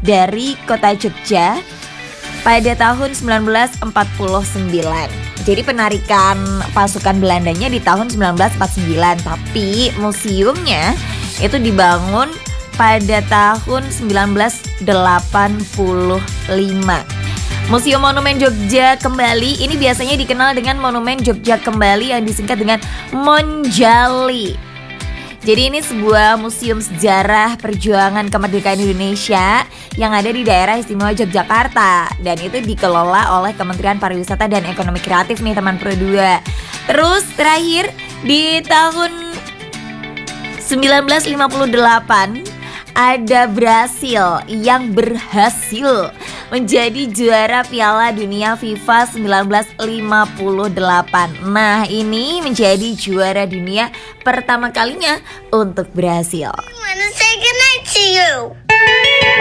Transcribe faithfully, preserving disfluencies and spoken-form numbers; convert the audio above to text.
dari kota Jogja pada tahun sembilan belas empat puluh sembilan. Jadi penarikan pasukan Belandanya di tahun sembilan belas empat puluh sembilan, tapi museumnya itu dibangun pada tahun sembilan belas delapan puluh lima. Museum Monumen Jogja Kembali ini biasanya dikenal dengan Monumen Jogja Kembali yang disingkat dengan Monjali. Jadi ini sebuah museum sejarah perjuangan kemerdekaan Indonesia yang ada di daerah istimewa Yogyakarta, dan itu dikelola oleh Kementerian Pariwisata dan Ekonomi Kreatif nih teman Pro dua. Terus terakhir di tahun sembilan belas lima puluh delapan ada Brasil yang berhasil menjadi juara Piala Dunia FIFA sembilan belas lima puluh delapan. Nah, ini menjadi juara dunia pertama kalinya untuk Brasil. I wanna say goodnight to you.